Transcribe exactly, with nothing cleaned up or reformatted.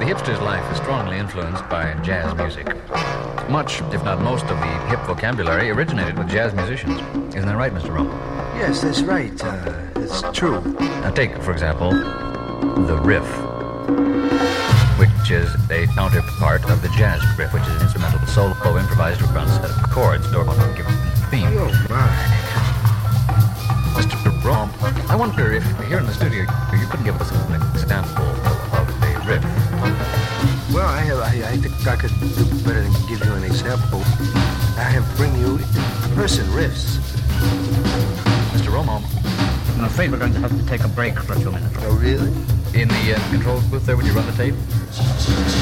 hipster's life is strongly influenced by jazz music. Much, if not most, of the hip vocabulary originated with jazz musicians. Isn't that right, Mister Rome? Yes, that's right. Uh, it's true. Now take, for example, the riff, which is a counterpart of the jazz riff, which is an instrumental solo improvised around a set of chords or a given theme. Oh, my. Mister Rome, I wonder if here in the studio you couldn't give us an example of a riff. Well, I, have, I, I think I could do better than give you an example. I have bring you person riffs. Mister Rome, I'm afraid we're going to have to take a break for a few minutes. Oh, really? in the uh, control booth there, would you run the tape?